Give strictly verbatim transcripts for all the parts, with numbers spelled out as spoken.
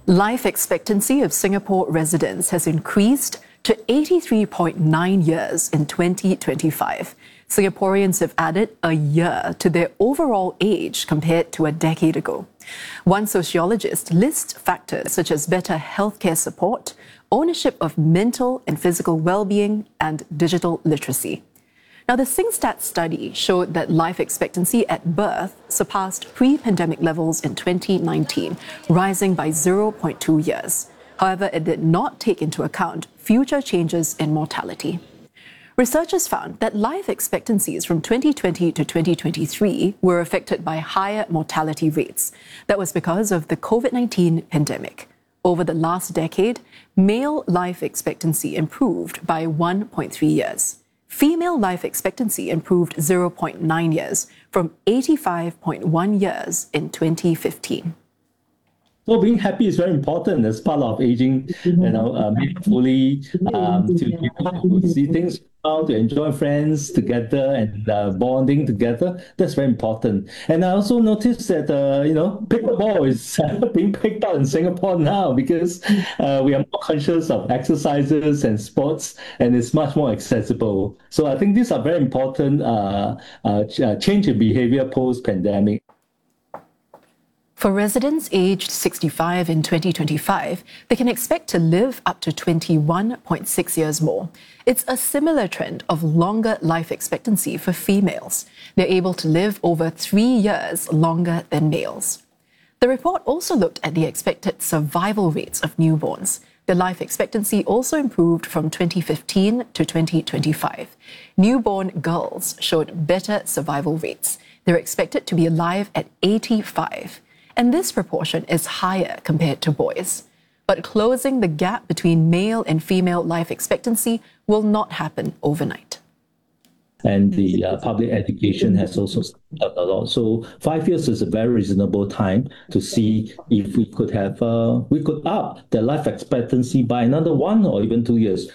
Life expectancy of Singapore residents has increased to eighty-three point nine years in twenty twenty-five. Singaporeans have added a year to their overall age compared to a decade ago. One sociologist lists factors such as better healthcare support, ownership of mental and physical well-being, and digital literacy. Now, the SingStat study showed that life expectancy at birth surpassed pre-pandemic levels in twenty nineteen, rising by zero point two years. However, it did not take into account future changes in mortality. Researchers found that life expectancies from twenty twenty to twenty twenty-three were affected by higher mortality rates. That was because of the COVID nineteen pandemic. Over the last decade, male life expectancy improved by one point three years. Female life expectancy improved zero point nine years, from eighty-five point one years in twenty fifteen. So being happy is very important as part of aging, you know, uh, meaningfully, um, to, you know, to see things out, to enjoy friends together and uh, bonding together. That's very important. And I also noticed that, uh, you know, pickleball is being picked up in Singapore now because uh, we are more conscious of exercises and sports, and it's much more accessible. So I think these are very important uh, uh, change in behavior post-pandemic. For residents aged sixty-five in twenty twenty-five, they can expect to live up to twenty-one point six years more. It's a similar trend of longer life expectancy for females. They're able to live over three years longer than males. The report also looked at the expected survival rates of newborns. The life expectancy also improved from twenty fifteen to twenty twenty-five. Newborn girls showed better survival rates. They're expected to be alive at eighty-five. And this proportion is higher compared to boys. But closing the gap between male and female life expectancy will not happen overnight. And the uh, public education has also stepped a lot. So five years is a very reasonable time to see if we could have, uh, we could up the life expectancy by another one or even two years.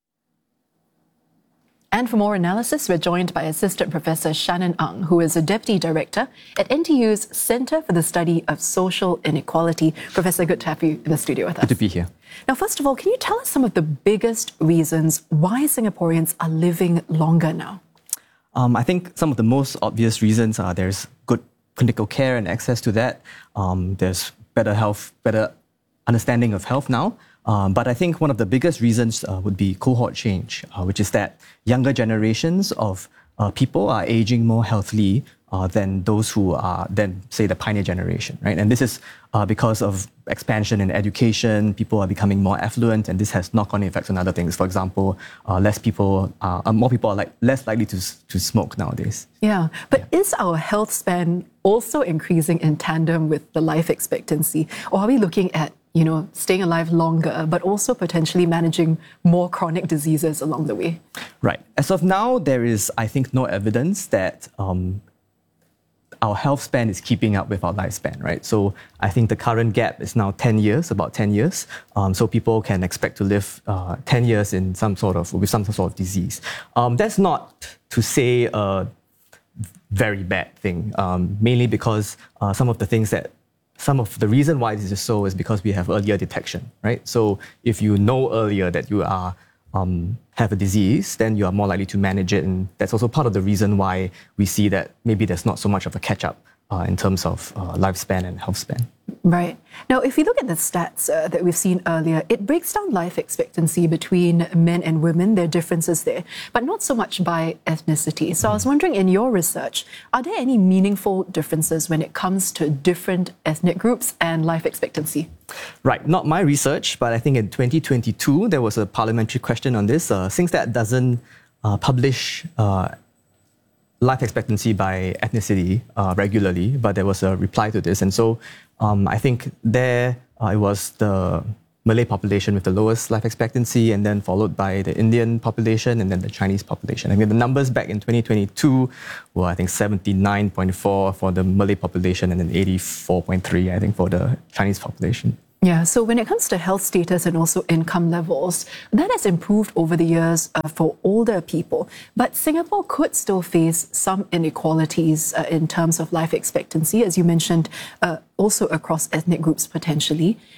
And for more analysis, we're joined by Assistant Professor Shannon Ang, who is a Deputy Director at N T U's Centre for the Study of Social Inequality. Professor, good to have you in the studio with us. Good to be here. Now, first of all, can you tell us some of the biggest reasons why Singaporeans are living longer now? Um, I think some of the most obvious reasons are there's good clinical care and access to that. Um, there's better health, better understanding of health now. Um, but I think one of the biggest reasons uh, would be cohort change, uh, which is that younger generations of uh, people are aging more healthily uh, than those who are then, say, the pioneer generation, right? And this is uh, because of expansion in education. People are becoming more affluent, and this has knock-on effects on other things. For example, uh, less people, uh, uh, more people are like less likely to to smoke nowadays. Yeah, but yeah. Is our health span also increasing in tandem with the life expectancy, or are we looking at, you know, staying alive longer, but also potentially managing more chronic diseases along the way? Right. As of now, there is, I think, no evidence that um, our health span is keeping up with our lifespan, right? So I think the current gap is now ten years, about ten years. Um, so people can expect to live uh, ten years in some sort of, with some sort of disease. Um, that's not to say a very bad thing, um, mainly because uh, some of the things that Some of the reason why this is so is because we have earlier detection, right? So if you know earlier that you are um, have a disease, then you are more likely to manage it. And that's also part of the reason why we see that maybe there's not so much of a catch-up uh, in terms of uh, lifespan and health span. Right. Now, if you look at the stats uh, that we've seen earlier, it breaks down life expectancy between men and women. There are differences there, but not so much by ethnicity. So I was wondering, in your research, are there any meaningful differences when it comes to different ethnic groups and life expectancy? Right. Not my research, but I think in twenty twenty-two, there was a parliamentary question on this. Uh, SingStat doesn't uh, publish uh, life expectancy by ethnicity uh, regularly, but there was a reply to this. And so um, I think there uh, it was the Malay population with the lowest life expectancy, and then followed by the Indian population and then the Chinese population. I mean, the numbers back in twenty twenty-two were, I think, seventy-nine point four for the Malay population and then eighty-four point three, I think, for the Chinese population. Yeah, so when it comes to health status and also income levels, that has improved over the years uh, for older people. But Singapore could still face some inequalities uh, in terms of life expectancy, as you mentioned, uh, also across ethnic groups potentially.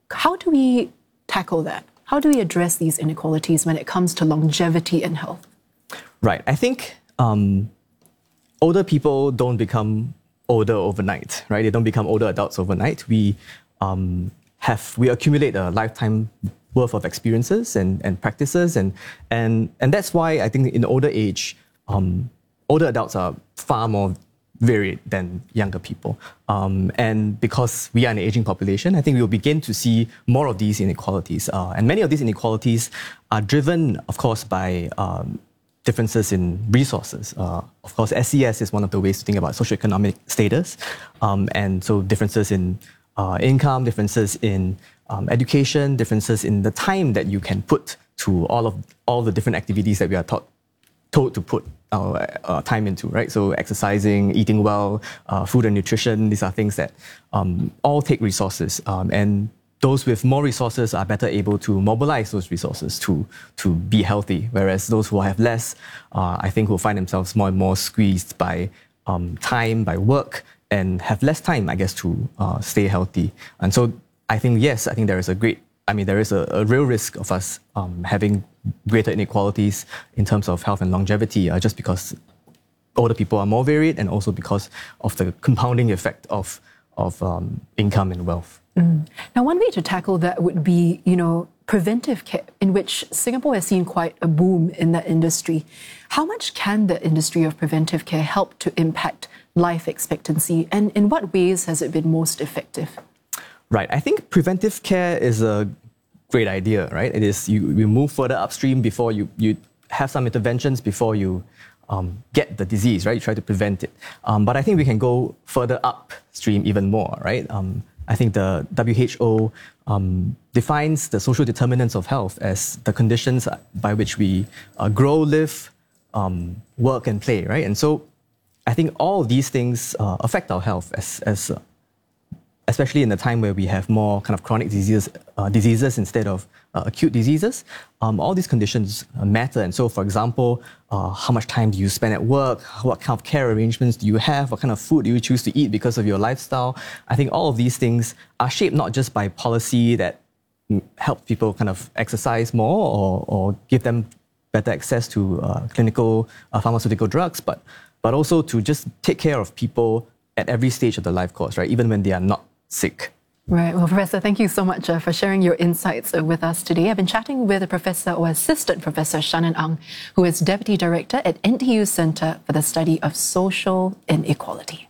how do we tackle that? How do we address these inequalities when it comes to longevity and health? Right. I think um, older people don't become older overnight, right? They don't become older adults overnight. We um, have we accumulate a lifetime worth of experiences and, and practices, and and and that's why I think in older age, um, older adults are far more varied than younger people. Um, and because we are an aging population, I think we will begin to see more of these inequalities. Uh, and many of these inequalities are driven, of course, by um, differences in resources. Uh, of course, S E S is one of the ways to think about socioeconomic status. Um, and so differences in uh, income, differences in um, education, differences in the time that you can put to all of all the different activities that we are taught told to put our uh, time into, right? So exercising, eating well, uh, food and nutrition, these are things that um, all take resources. Um, and those with more resources are better able to mobilize those resources to, to be healthy, whereas those who have less, uh, I think will find themselves more and more squeezed by um, time, by work, and have less time, I guess, to uh, stay healthy. And so I think, yes, I think there is a great I mean, there is a, a real risk of us um, having greater inequalities in terms of health and longevity, uh, just because older people are more varied, and also because of the compounding effect of of um, income and wealth. Mm. Now, one way to tackle that would be, you know, preventive care, in which Singapore has seen quite a boom in that industry. How much can the industry of preventive care help to impact life expectancy, and in what ways has it been most effective? Right. I think preventive care is a great idea, right? It is, you, you move further upstream before you, you have some interventions before you um, get the disease, right? You try to prevent it. Um, but I think we can go further upstream even more, right? Um, I think the W H O um, defines the social determinants of health as the conditions by which we uh, grow, live, um, work, and play, right? And so I think all of these things uh, affect our health as, as uh, especially in a time where we have more kind of chronic diseases, uh, diseases instead of uh, acute diseases. Um, all these conditions uh, matter. And so, for example, uh, how much time do you spend at work? What kind of care arrangements do you have? What kind of food do you choose to eat because of your lifestyle? I think all of these things are shaped not just by policy that help people kind of exercise more or, or give them better access to uh, clinical uh, pharmaceutical drugs, but, but also to just take care of people at every stage of the life course, right? Even when they are not sick. Right. Well, Professor, thank you so much uh, for sharing your insights uh, with us today. I've been chatting with a professor or assistant professor, Shannon Ang, who is Deputy Director at N T U Centre for the Study of Social Inequality.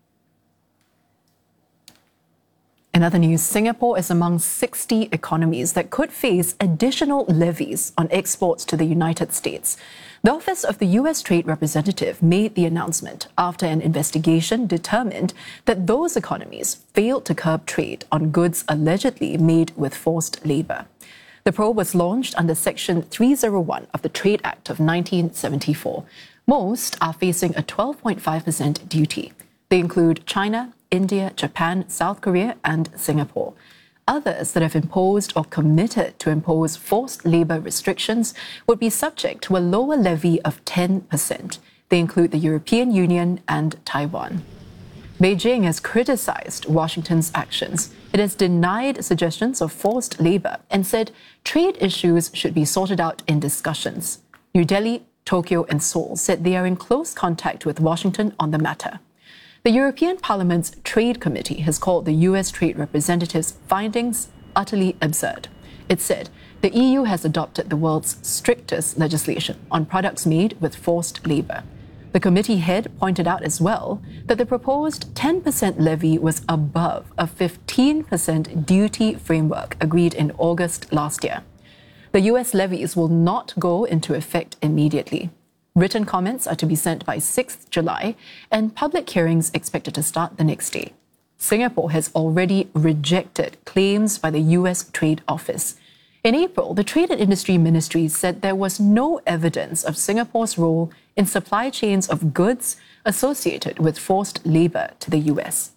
In other news, Singapore is among sixty economies that could face additional levies on exports to the United States. The Office of the U S Trade Representative made the announcement after an investigation determined that those economies failed to curb trade on goods allegedly made with forced labour. The probe was launched under Section three oh one of the Trade Act of nineteen seventy-four. Most are facing a twelve point five percent duty. They include China, India, Japan, South Korea, and Singapore. Others that have imposed or committed to impose forced labour restrictions would be subject to a lower levy of ten percent. They include the European Union and Taiwan. Beijing has criticised Washington's actions. It has denied suggestions of forced labour and said trade issues should be sorted out in discussions. New Delhi, Tokyo, and Seoul said they are in close contact with Washington on the matter. The European Parliament's Trade Committee has called the U S Trade Representative's findings utterly absurd. It said the E U has adopted the world's strictest legislation on products made with forced labour. The committee head pointed out as well that the proposed ten percent levy was above a fifteen percent duty framework agreed in August last year. The U S levies will not go into effect immediately. Written comments are to be sent by sixth July, and public hearings expected to start the next day. Singapore has already rejected claims by the U S Trade Office. In April, the Trade and Industry Ministry said there was no evidence of Singapore's role in supply chains of goods associated with forced labour to the U S.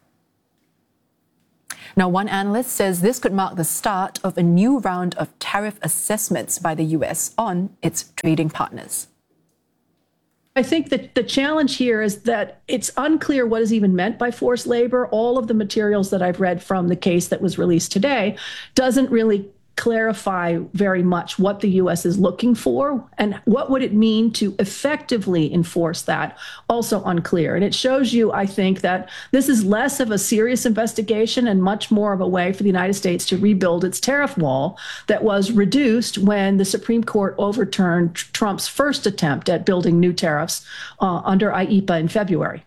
Now, one analyst says this could mark the start of a new round of tariff assessments by the U S on its trading partners. I think that the challenge here is that it's unclear what is even meant by forced labor. All of the materials that I've read from the case that was released today doesn't really clarify very much what the U S is looking for and what would it mean to effectively enforce that. Also unclear. And it shows you, I think, that this is less of a serious investigation and much more of a way for the United States to rebuild its tariff wall that was reduced when the Supreme Court overturned Trump's first attempt at building new tariffs uh, under I E P A in February.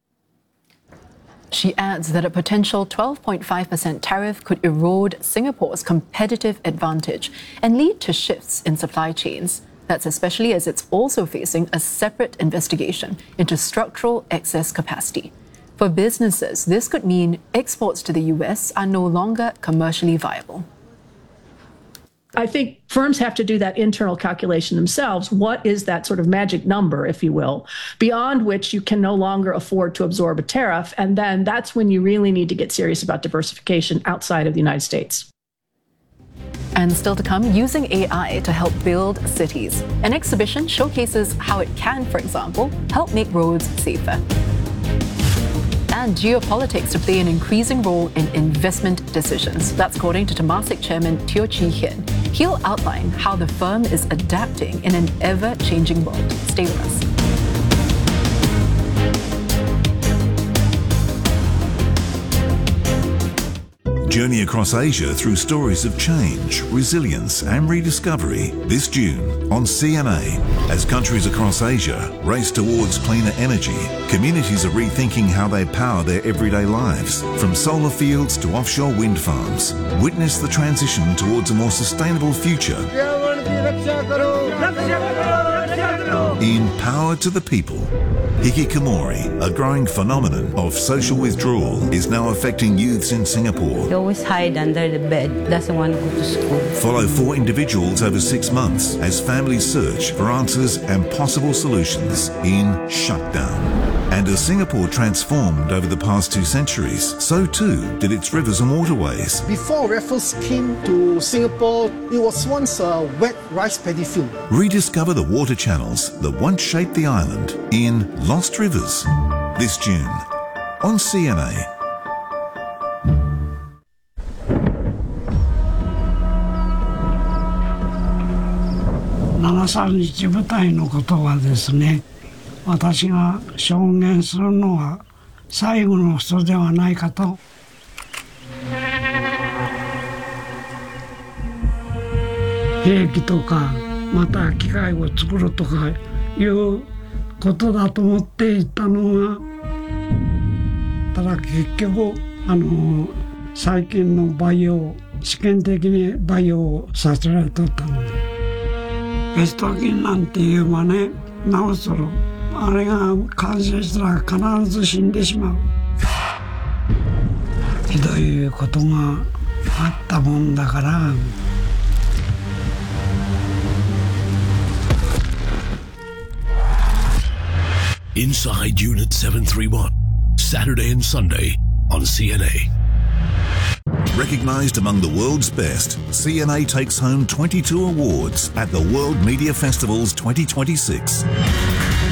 She adds that a potential twelve point five percent tariff could erode Singapore's competitive advantage and lead to shifts in supply chains. That's especially as it's also facing a separate investigation into structural excess capacity. For businesses, this could mean exports to the U S are no longer commercially viable. I think firms have to do that internal calculation themselves. What is that sort of magic number, if you will, beyond which you can no longer afford to absorb a tariff? And then that's when you really need to get serious about diversification outside of the United States. And still to come, using A I to help build cities. An exhibition showcases how it can, for example, help make roads safer. And geopolitics to play an increasing role in investment decisions. That's according to Temasek Chairman Teo Chee Hean. He'll outline how the firm is adapting in an ever-changing world. Stay with us. Journey across Asia through stories of change, resilience and rediscovery this June on C N A. As countries across Asia race towards cleaner energy, communities are rethinking how they power their everyday lives. From solar fields to offshore wind farms, witness the transition towards a more sustainable future. In Power to the People, hikikomori, a growing phenomenon of social withdrawal, is now affecting youths in Singapore. He always hide under the bed, doesn't want to go to school. Follow four individuals over six months as families search for answers and possible solutions in Shutdown. And as Singapore transformed over the past two centuries, so too did its rivers and waterways. Before Raffles came to Singapore, it was once a wet rice paddy field. Rediscover the water channels that once shaped the island in Lost Rivers, this June on C N A. seventyさんにち部隊のことはですね、私が証言するのは最後の人ではないかと。兵器とかまた機械を作るとかいうことだと思っていたのが、ただ結局あの最近の培養試験的に培養させられとったので、ベスト菌なんて言えばね、なおそろあれが感染したら必ず死んでしまう。ひどいことがあったもんだから。 Inside Unit seven thirty-one, Saturday and Sunday on C N A. Recognized among the world's best, C N A takes home twenty-two awards at the World Media Festival's twenty twenty-six.